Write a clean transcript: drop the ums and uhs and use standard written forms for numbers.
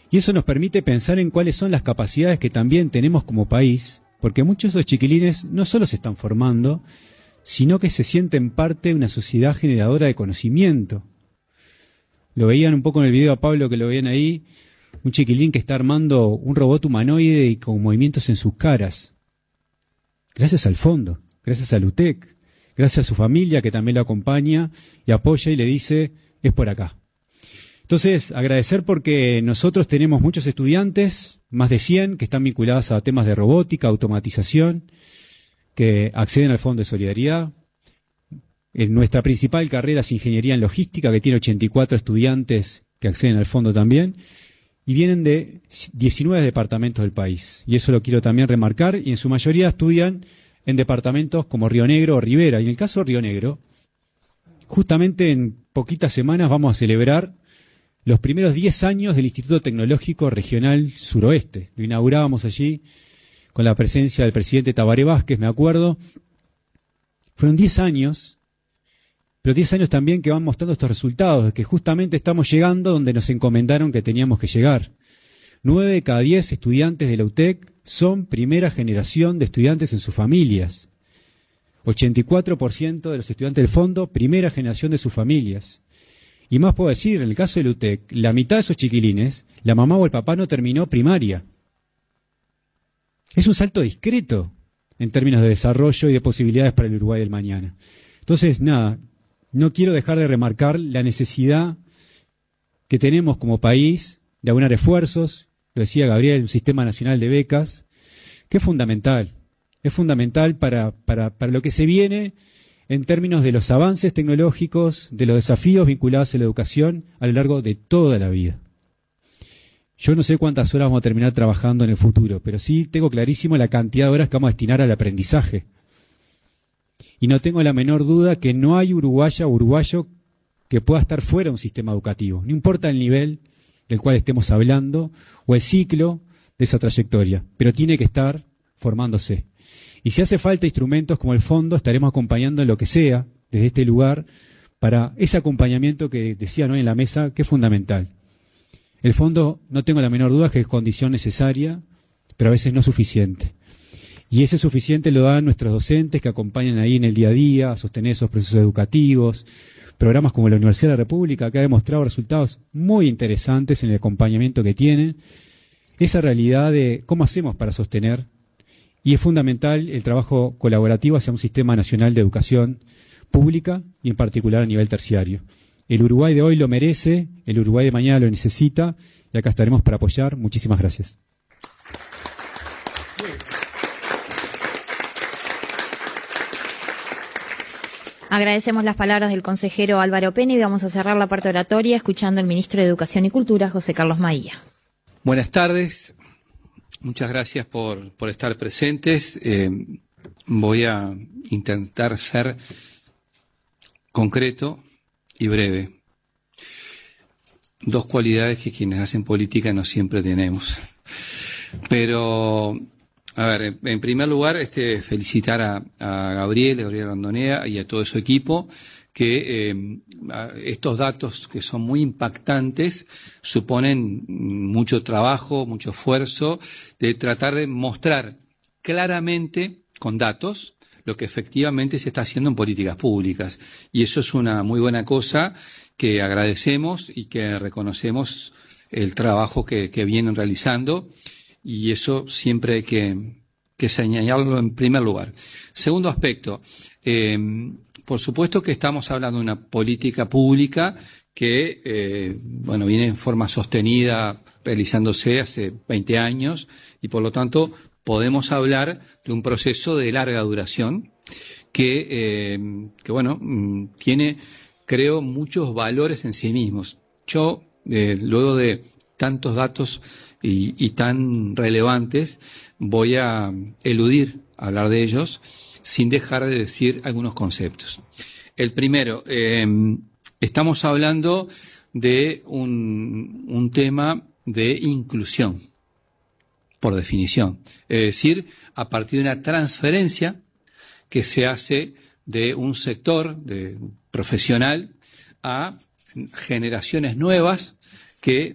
Y eso nos permite pensar en cuáles son las capacidades que también tenemos como país, porque muchos de esos chiquilines no solo se están formando, sino que se sienten parte de una sociedad generadora de conocimiento. Lo veían un poco en el video a Pablo, que lo veían ahí, un chiquilín que está armando un robot humanoide y con movimientos en sus caras. Gracias al fondo, gracias al UTEC, gracias a su familia que también lo acompaña y apoya y le dice, es por acá. Entonces, agradecer porque nosotros tenemos muchos estudiantes, más de 100, que están vinculados a temas de robótica, automatización, que acceden al Fondo de Solidaridad. Nuestra principal carrera es Ingeniería en Logística, que tiene 84 estudiantes que acceden al fondo también, y vienen de 19 departamentos del país. Y eso lo quiero también remarcar, y en su mayoría estudian en departamentos como Río Negro o Rivera. Y en el caso de Río Negro, justamente en poquitas semanas vamos a celebrar los primeros 10 años del Instituto Tecnológico Regional Suroeste. Lo inaugurábamos allí con la presencia del presidente Tabaré Vázquez, me acuerdo. Fueron 10 años, pero 10 años también que van mostrando estos resultados, de que justamente estamos llegando donde nos encomendaron que teníamos que llegar. 9 de cada 10 estudiantes de la UTEC son primera generación de estudiantes en sus familias. 84% de los estudiantes del fondo, primera generación de sus familias. Y más puedo decir, en el caso del UTEC, la mitad de esos chiquilines, la mamá o el papá no terminó primaria. Es un salto discreto en términos de desarrollo y de posibilidades para el Uruguay del mañana. Entonces, nada, no quiero dejar de remarcar la necesidad que tenemos como país de aunar esfuerzos, lo decía Gabriel, un sistema nacional de becas, que es fundamental para lo que se viene en términos de los avances tecnológicos, de los desafíos vinculados a la educación a lo largo de toda la vida. Yo no sé cuántas horas vamos a terminar trabajando en el futuro, pero sí tengo clarísimo la cantidad de horas que vamos a destinar al aprendizaje. Y no tengo la menor duda que no hay uruguaya o uruguayo que pueda estar fuera de un sistema educativo, no importa el nivel del cual estemos hablando o el ciclo de esa trayectoria, pero tiene que estar formándose. Y si hace falta instrumentos como el fondo, estaremos acompañando en lo que sea, desde este lugar, para ese acompañamiento que decían hoy en la mesa, que es fundamental. El fondo, no tengo la menor duda, que es condición necesaria, pero a veces no suficiente. Y ese suficiente lo dan nuestros docentes que acompañan ahí en el día a día, a sostener esos procesos educativos, programas como la Universidad de la República, que ha demostrado resultados muy interesantes en el acompañamiento que tienen, esa realidad de cómo hacemos para sostener. Y es fundamental el trabajo colaborativo hacia un sistema nacional de educación pública y en particular a nivel terciario. El Uruguay de hoy lo merece, el Uruguay de mañana lo necesita y acá estaremos para apoyar. Muchísimas gracias. Agradecemos las palabras del consejero Álvaro Pena y vamos a cerrar la parte oratoria escuchando al ministro de Educación y Cultura, José Carlos Maía. Buenas tardes. Muchas gracias por estar presentes. Voy a intentar ser concreto y breve. Dos cualidades que quienes hacen política no siempre tenemos. Pero, a ver, en primer lugar, felicitar a Gabriel Rondonea y a todo su equipo, que estos datos que son muy impactantes suponen mucho trabajo, mucho esfuerzo de tratar de mostrar claramente con datos lo que efectivamente se está haciendo en políticas públicas. Y eso es una muy buena cosa que agradecemos y que reconocemos el trabajo que vienen realizando, y eso siempre hay que señalarlo en primer lugar. Segundo aspecto, por supuesto que estamos hablando de una política pública que viene en forma sostenida realizándose hace 20 años y por lo tanto podemos hablar de un proceso de larga duración que tiene, creo, muchos valores en sí mismos. Yo, luego de tantos datos y tan relevantes, voy a eludir hablar de ellos sin dejar de decir algunos conceptos. El primero, estamos hablando de un tema de inclusión, por definición. Es decir, a partir de una transferencia que se hace de un sector profesional a generaciones nuevas que